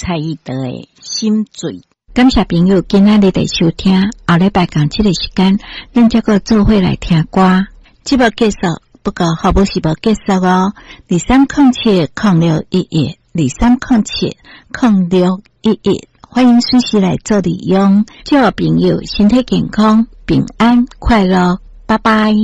蔡依德的心醉。 感谢朋友今仔日的收听，后礼拜同这个时间，咱再个做伙来听歌。节目结束，不过好不是无结束哦。2307-0611，2307-0611，欢迎随时来做利用。祝朋友身体健康、平安、快乐，拜拜。